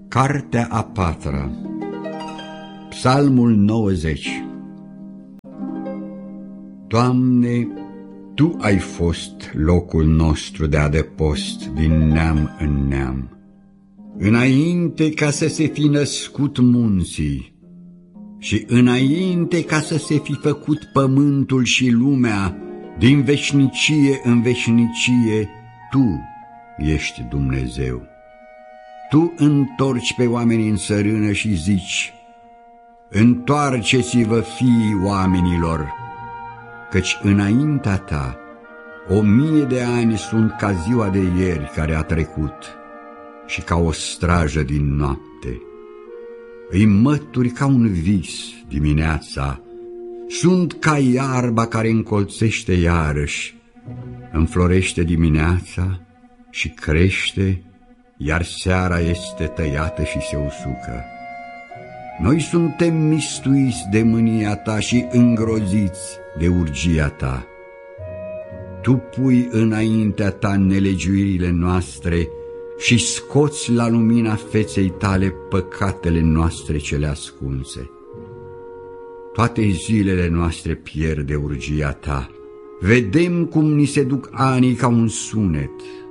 Cartea a patra, Psalmul 90. Doamne, Tu ai fost locul nostru de adăpost din neam în neam, înainte ca să se fi născut munții și înainte ca să se fi făcut pământul și lumea, din veșnicie în veșnicie, Tu ești Dumnezeu. Tu întorci pe oameni în sărână și zici: întoarceți-vă, fiii oamenilor, căci înaintea Ta 1000 de ani sunt ca ziua de ieri care a trecut și ca o strajă din noapte. Îi mături ca un vis dimineața, sunt ca iarba care încolțește iarăși, înflorește dimineața și crește, iar seara este tăiată și se usucă. Noi suntem mistuiți de mânia Ta și îngroziți de urgia Ta. Tu pui înaintea Ta nelegiuirile noastre și scoți la lumina feței Tale păcatele noastre cele ascunse. Toate zilele noastre pierd de urgia Ta. Vedem cum ni se duc anii ca un sunet.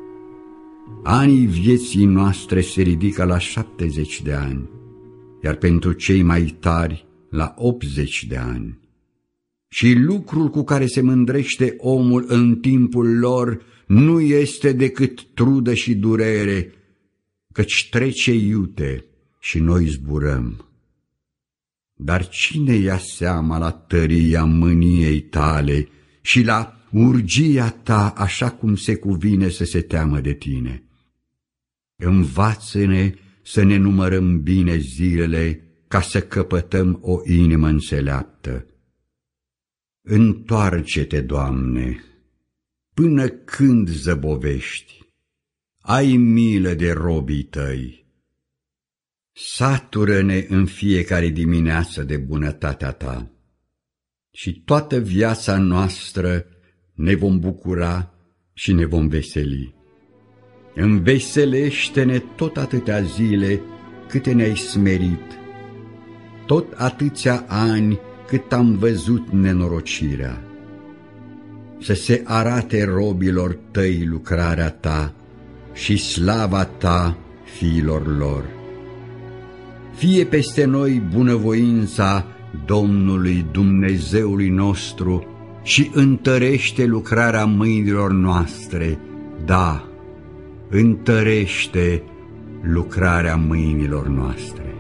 Anii vieții noastre se ridică la 70 de ani, iar pentru cei mai tari la 80 de ani. Și lucrul cu care se mândrește omul în timpul lor nu este decât trudă și durere, căci trece iute și noi zburăm. Dar cine ia seama la tăria mâniei Tale și la urgia Ta așa cum se cuvine să se teamă de Tine? Învață-ne să ne numărăm bine zilele ca să căpătăm o inimă înțeleaptă. Întoarce-te, Doamne, până când zăbovești? Ai milă de robii Tăi. Satură-ne în fiecare dimineață de bunătatea Ta și toată viața noastră ne vom bucura și ne vom veseli. Înveselește-ne tot atâtea zile câte ne-ai smerit, tot atâția ani cât am văzut nenorocirea. Să se arate robilor Tăi lucrarea Ta și slava Ta fiilor lor. Fie peste noi bunăvoința Domnului Dumnezeului nostru și întărește lucrarea mâinilor noastre, da, întărește lucrarea mâinilor noastre.